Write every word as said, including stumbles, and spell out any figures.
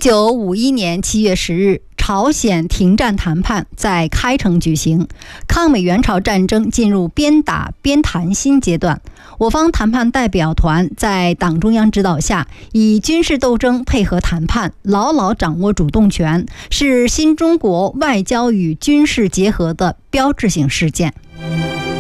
九五一年七月十日，朝鲜停战谈判在开城举行，抗美援朝战争进入边打边谈新阶段。我方谈判代表团在党中央指导下，以军事斗争配合谈判，牢牢掌握主动权，是新中国外交与军事结合的标志性事件。